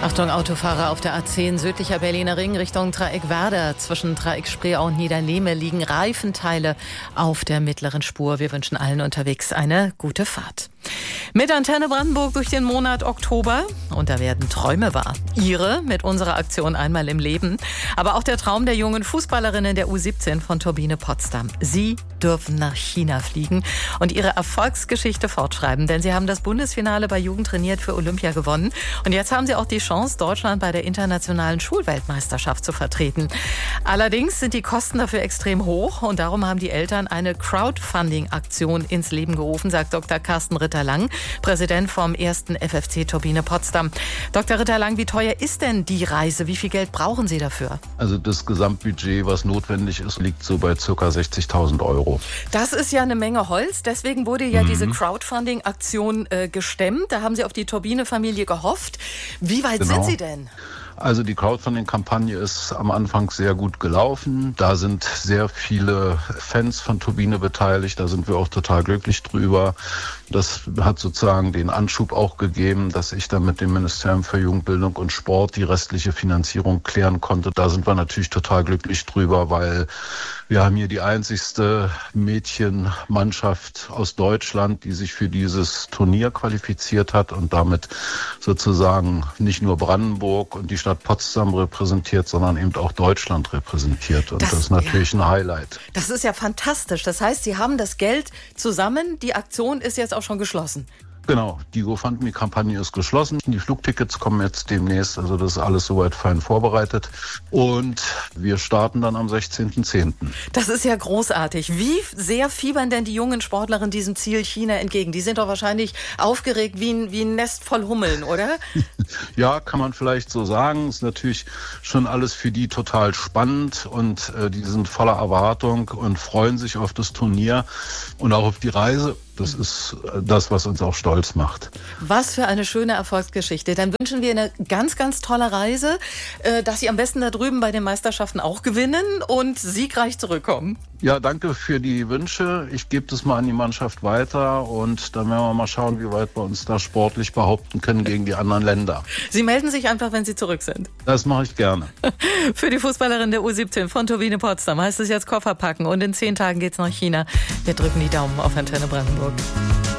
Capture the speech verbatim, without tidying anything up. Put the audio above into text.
Achtung, Autofahrer auf der A zehn, südlicher Berliner Ring Richtung Dreieck Werder. Zwischen Dreieck Spreeau und Niederlehme liegen Reifenteile auf der mittleren Spur. Wir wünschen allen unterwegs eine gute Fahrt. Mit Antenne Brandenburg durch den Monat Oktober. Und da werden Träume wahr. Ihre mit unserer Aktion Einmal im Leben. Aber auch der Traum der jungen Fußballerinnen der U siebzehn von Turbine Potsdam. Sie dürfen nach China fliegen und ihre Erfolgsgeschichte fortschreiben. Denn sie haben das Bundesfinale bei Jugend trainiert für Olympia gewonnen. Und jetzt haben sie auch die Chance, Deutschland bei der internationalen Schulweltmeisterschaft zu vertreten. Allerdings sind die Kosten dafür extrem hoch. Und darum haben die Eltern eine Crowdfunding-Aktion ins Leben gerufen, sagt Doktor Carsten Ritter-Lang, Präsident vom ersten F F C Turbine Potsdam. Doktor Ritter-Lang, wie teuer ist denn die Reise? Wie viel Geld brauchen Sie dafür? Also das Gesamtbudget, was notwendig ist, liegt so bei ca. sechzigtausend Euro. Das ist ja eine Menge Holz. Deswegen wurde ja mhm. diese Crowdfunding-Aktion äh, gestemmt. Da haben Sie auf die Turbine-Familie gehofft. Wie weit Genau. sind Sie denn? Also die Crowdfunding-Kampagne ist am Anfang sehr gut gelaufen. Da sind sehr viele Fans von Turbine beteiligt. Da sind wir auch total glücklich drüber. Das hat sozusagen den Anschub auch gegeben, dass ich dann mit dem Ministerium für Jugendbildung und Sport die restliche Finanzierung klären konnte. Da sind wir natürlich total glücklich drüber, weil wir haben hier die einzigste Mädchenmannschaft aus Deutschland, die sich für dieses Turnier qualifiziert hat und damit sozusagen nicht nur Brandenburg und die Stadt Potsdam repräsentiert, sondern eben auch Deutschland repräsentiert. Und das, das ist natürlich ja. ein Highlight. Das ist ja fantastisch. Das heißt, Sie haben das Geld zusammen. Die Aktion ist jetzt auch schon geschlossen. Genau, die GoFundMe-Kampagne ist geschlossen. Die Flugtickets kommen jetzt demnächst, also das ist alles soweit fein vorbereitet. Und wir starten dann am sechzehnten zehnten Das ist ja großartig. Wie sehr fiebern denn die jungen Sportlerinnen diesem Ziel China entgegen? Die sind doch wahrscheinlich aufgeregt wie ein, wie ein Nest voll Hummeln, oder? Ja, kann man vielleicht so sagen. Ist natürlich schon alles für die total spannend und äh, die sind voller Erwartung und freuen sich auf das Turnier und auch auf die Reise. Das ist das, was uns auch stolz macht. Was für eine schöne Erfolgsgeschichte. Dann wünschen wir eine ganz, ganz tolle Reise, dass Sie am besten da drüben bei den Meisterschaften auch gewinnen und siegreich zurückkommen. Ja, danke für die Wünsche. Ich gebe das mal an die Mannschaft weiter und dann werden wir mal schauen, wie weit wir uns da sportlich behaupten können gegen die anderen Länder. Sie melden sich einfach, wenn Sie zurück sind. Das mache ich gerne. Für die Fußballerin der U siebzehn von Turbine Potsdam heißt es jetzt Koffer packen und in zehn Tagen geht's nach China. Wir drücken die Daumen auf Antenne Brandenburg.